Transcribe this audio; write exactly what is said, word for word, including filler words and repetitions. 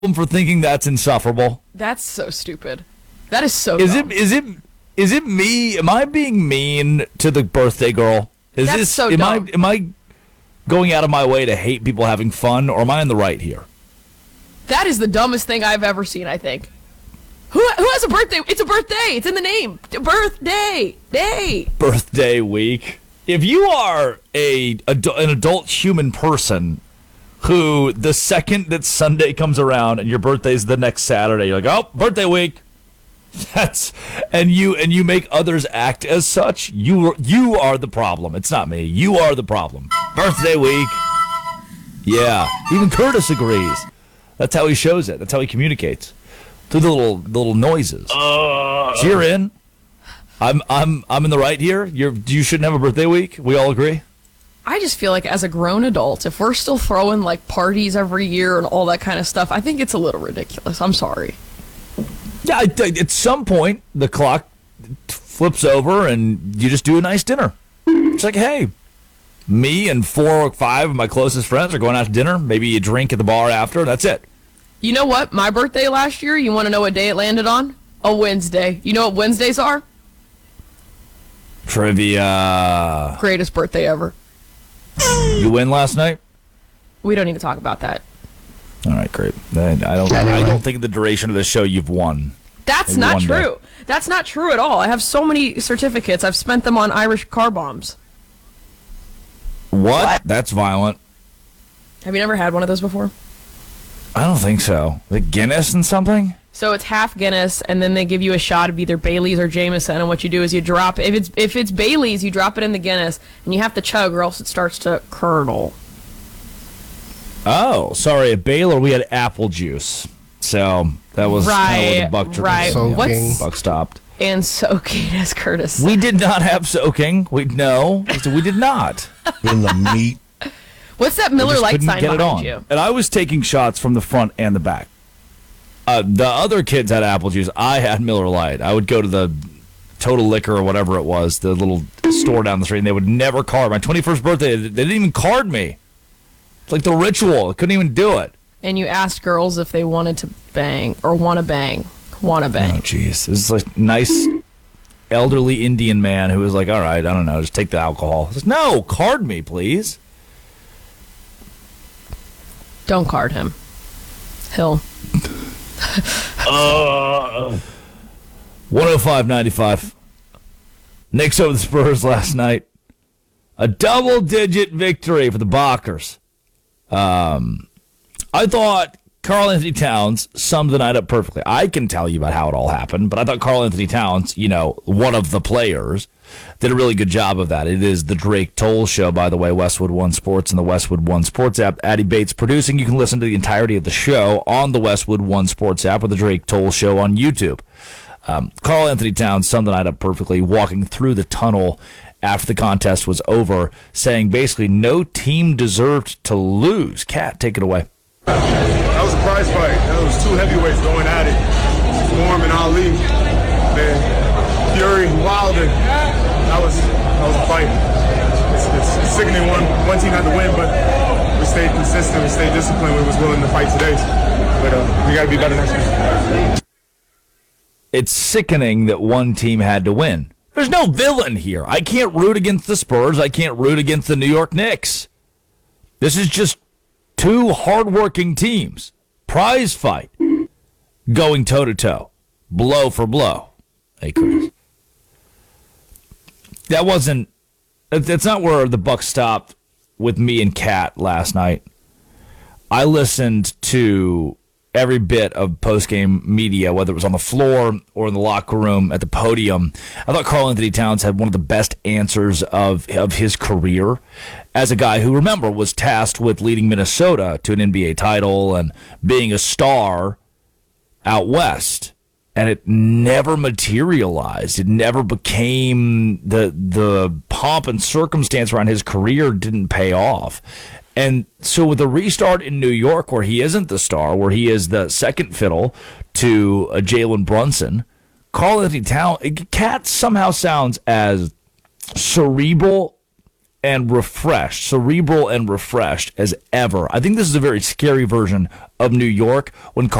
for thinking that's insufferable? That's so stupid. That is so Is dumb. it is it is it me? Am I being mean to the birthday girl? Is That's this so am dumb. I am I going out of my way to hate people having fun, or am I in the right here? That is the dumbest thing I've ever seen, I think. Who who has a birthday? It's a birthday. It's in the name. Birthday. Day. Birthday week. If you are a, adu- an adult human person who the second that Sunday comes around and your birthday's the next Saturday, you're like, oh, birthday week. That's and you and you make others act as such. You you are the problem. It's not me. You are the problem. Birthday week. Yeah, even Curtis agrees. That's how he shows it. That's how he communicates through the little the little noises. Uh, so you're in. I'm I'm I'm in the right here. You're you shouldn't have a birthday week. We all agree. I just feel like as a grown adult, if we're still throwing like parties every year and all that kind of stuff, I think it's a little ridiculous. I'm sorry. Yeah, I, I- at some point the clock flips over and you just do a nice dinner. It's like, hey, me and four or five of my closest friends are going out to dinner. Maybe you drink at the bar after. That's it. You know what? My birthday last year, you want to know what day it landed on? A Wednesday. You know what Wednesdays are? Trivia. Greatest birthday ever. You win last night? We don't need to talk about that. All right, great. Then I don't. I don't think in the duration of the show you've won. That's Maybe not one day. true. That's not true at all. I have so many certificates. I've spent them on Irish car bombs. What? That's violent. Have you never had one of those before? I don't think so. The Guinness and something? So it's half Guinness, and then they give you a shot of either Bailey's or Jameson. And what you do is you drop if it's if it's Bailey's, you drop it in the Guinness, and you have to chug, or else it starts to curdle. Oh, sorry. At Baylor, we had apple juice. So that was Right, kind of where the buck took right. us. Soaking. What's Buck stopped. and soaking, as Curtis said. We did not have soaking. We no, we did not. In the meat. What's that We Miller just Lite couldn't sign get it behind on. you? And I was taking shots from the front and the back. Uh, the other kids had apple juice. I had Miller Lite. I would go to the Total Liquor or whatever it was, the little store down the street, and they would never card. My twenty-first birthday, they didn't even card me. It's like the ritual. I couldn't even do it. And you asked girls if they wanted to bang or want to bang, want to Oh, bang. jeez. This is like nice elderly Indian man who was like, all right, I don't know, just take the alcohol. I was like, no, card me, please. Don't card him. He'll. one oh five ninety-five. Knicks over the Spurs last night. A double-digit victory for the Bockers. Um, I thought Karl Anthony Towns summed the night up perfectly. I can tell you about how it all happened, but I thought Karl Anthony Towns, you know, one of the players, did a really good job of that. It is the Drake Toll Show, by the way, Westwood One Sports and the Westwood One Sports app. Addie Bates producing. You can listen to the entirety of the show on the Westwood One Sports app or the Drake Toll Show on YouTube. Um, Karl Anthony Towns summed the night up perfectly, walking through the tunnel after the contest was over, saying basically no team deserved to lose. Kat, take it away. That was a prize fight. That was two heavyweights going at it. Norm and Ali. Man, Fury, Wilder. That was that was a fight. It's, it's, it's sickening. One one team had to win, but we stayed consistent. We stayed disciplined. We was willing to fight today. But uh, we got to be better next week. It's sickening that one team had to win. There's no villain here. I can't root against the Spurs. I can't root against the New York Knicks. This is just two hardworking teams. Prize fight. Going toe-to-toe. Blow for blow. Hey, Curtis. That wasn't... That's not where the buck stopped with me and Kat last night. I listened to every bit of post-game media, whether it was on the floor or in the locker room at the podium. I thought Karl Anthony Towns had one of the best answers of, of his career as a guy who, remember, was tasked with leading Minnesota to an N B A title and being a star out west. And it never materialized. It never became the the pomp and circumstance around his career didn't pay off. And so with a restart in New York, where he isn't the star, where he is the second fiddle to uh, Jalen Brunson, Karl Anthony Towns, Cat somehow sounds as cerebral and refreshed, cerebral and refreshed as ever. I think this is a very scary version of New York when